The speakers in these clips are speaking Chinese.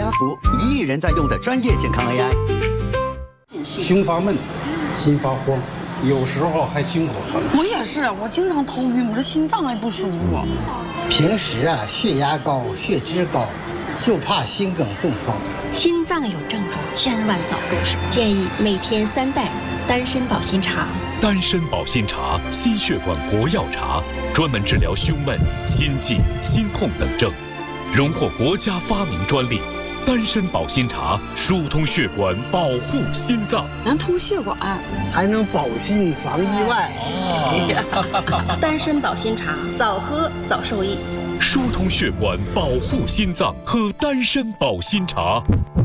家福，1亿人在用的专业健康 AI。 胸发闷，心发慌，有时候还心口疼。 我也是，我经常头晕，我这心脏还不舒服。 平时血压高、血脂高，就怕心梗中风。 心脏有症状，千万早入手。建议每天3袋丹参保心茶。 丹参保心茶，心血管国药茶，专门治疗胸闷、心悸、心痛等症，荣获国家发明专利。丹参保心茶疏通血管，保护心脏， 能通血管， 还能保心防意外。 丹参保心茶，早喝早受益。 疏通血管，保护心脏，喝丹参保心茶。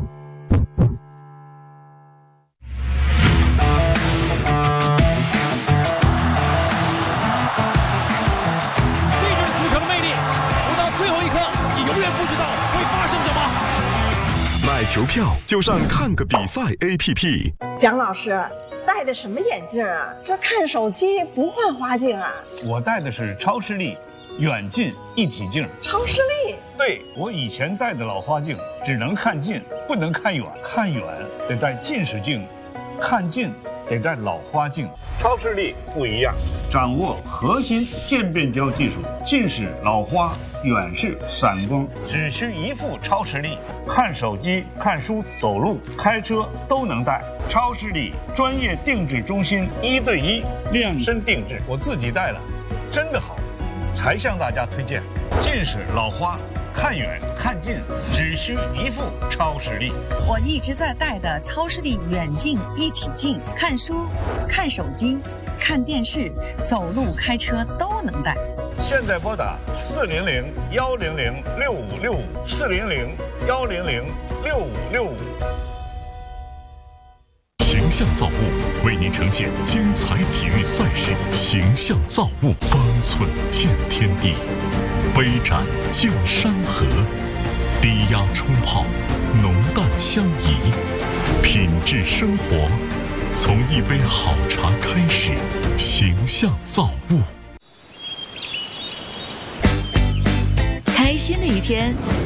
这种足球的魅力，不到最后一刻，你永远不知道会发生什么。 买球票就上看个比赛 APP。 蒋老师戴的什么眼镜啊？这看手机不换花镜啊？ 我戴的是超视力远近一体镜。 超视力？ 对，我以前戴的老花镜只能看近，不能看远，看远得戴近视镜，看近得戴老花镜。超视力不一样，掌握核心渐变焦技术，近视、老花、远视、散光，只需一副超视力，看手机、看书、走路、开车都能戴。超视力专业定制中心，1对1量身定制，我自己戴了，真的好，才向大家推荐。近视、老花，看远看近只需一副超视力。 我一直在戴的超视力远近一体镜，看书、看手机、看电视、走路、开车都能戴。 现在拨打400-100-6565，400-100-6565。 形象造物为您呈现精彩体育赛事，形象造物，方寸见天地，杯盏见山河，低压冲泡，浓淡相宜，品质生活，从一杯好茶开始，形象造物。 开心的一天